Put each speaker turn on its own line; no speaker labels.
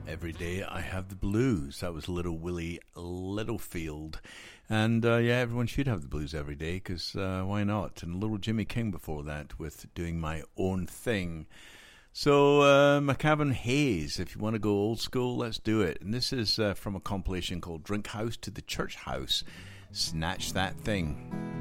Every day I have the blues. That was Little Willie Littlefield. And yeah, everyone should have the blues every day, because why not? And Little Jimmy King before that with Doing My Own Thing. So McCavin Hayes, if you want to go old school, let's do it. And this is from a compilation called Drink House to the Church House. Snatch That Thing.